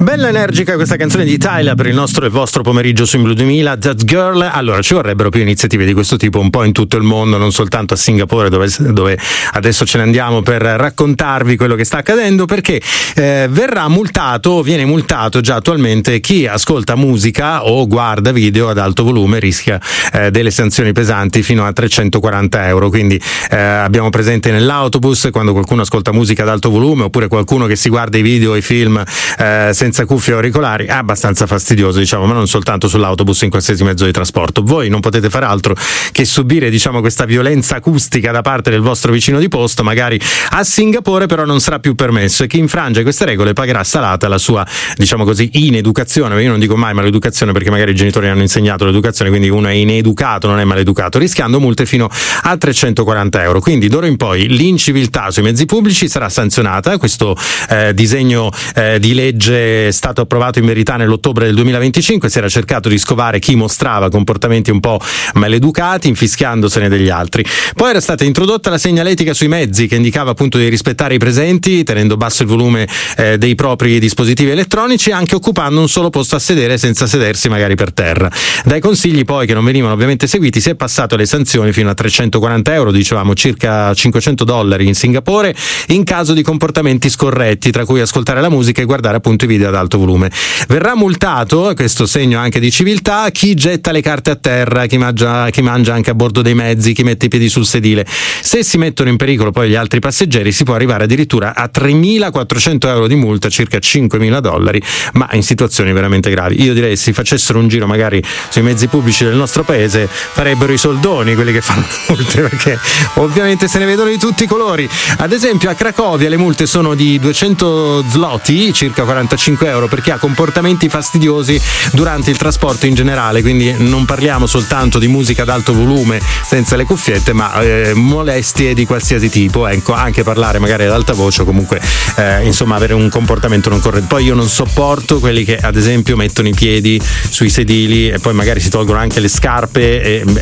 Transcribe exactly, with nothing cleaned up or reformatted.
Bella energica questa canzone di Tyla per il nostro e vostro pomeriggio su In Blue duemila, That Girl. Allora, ci vorrebbero più iniziative di questo tipo un po' in tutto il mondo, non soltanto a Singapore, dove, dove adesso ce ne andiamo per raccontarvi quello che sta accadendo, perché eh, verrà multato, viene multato già attualmente chi ascolta musica o guarda video ad alto volume, rischia eh, delle sanzioni pesanti fino a trecentoquaranta euro. Quindi eh, abbiamo presente nell'autobus quando qualcuno ascolta musica ad alto volume, oppure qualcuno che si guarda i video e i film eh, senza cuffie o auricolari, è abbastanza fastidioso, diciamo, ma non soltanto sull'autobus, in qualsiasi mezzo di trasporto. Voi non potete fare altro che subire, diciamo, questa violenza acustica da parte del vostro vicino di posto. Magari a Singapore però non sarà più permesso, e chi infrange queste regole pagherà salata la sua, diciamo così, ineducazione. Io non dico mai maleducazione, perché magari i genitori hanno insegnato l'educazione, quindi uno è ineducato, non è maleducato, rischiando multe fino a trecentoquaranta euro. Quindi d'ora in poi l'inciviltà sui mezzi pubblici sarà sanzionata. Questo eh, disegno eh, di legge è stato approvato in verità nell'ottobre del duemilaventicinque. Si era cercato di scovare chi mostrava comportamenti un po' maleducati, infischiandosene degli altri. Poi era stata introdotta la segnaletica sui mezzi, che indicava appunto di rispettare i presenti, tenendo basso il volume eh, dei propri dispositivi elettronici, anche occupando un solo posto a sedere senza sedersi magari per terra. Dai consigli poi, che non venivano ovviamente seguiti, si è passato alle sanzioni fino a trecentoquaranta euro, dicevamo circa cinquecento dollari in Singapore, in caso di comportamenti scorretti, tra cui ascoltare la musica e guardare appunto i video ad alto volume. Verrà multato, questo segno anche di civiltà, chi getta le carte a terra, chi mangia, chi mangia anche a bordo dei mezzi, chi mette i piedi sul sedile. Se si mettono in pericolo poi gli altri passeggeri, si può arrivare addirittura a tremilaquattrocento euro di multa, circa cinquemila dollari, ma in situazioni veramente gravi. Io direi, se si facessero un giro magari sui mezzi pubblici del nostro paese, farebbero i soldoni quelli che fanno multe, perché ovviamente se ne vedono di tutti i colori. Ad esempio a Cracovia le multe sono di duecento zloty, circa quarantacinque euro, per chi ha comportamenti fastidiosi durante il trasporto in generale. Quindi non parliamo soltanto di musica ad alto volume senza le cuffiette, ma eh, molestie di qualsiasi tipo, ecco, anche parlare magari ad alta voce, o comunque eh, insomma avere un comportamento non corretto. Poi io non sopporto quelli che ad esempio mettono i piedi sui sedili e poi magari si tolgono anche le scarpe e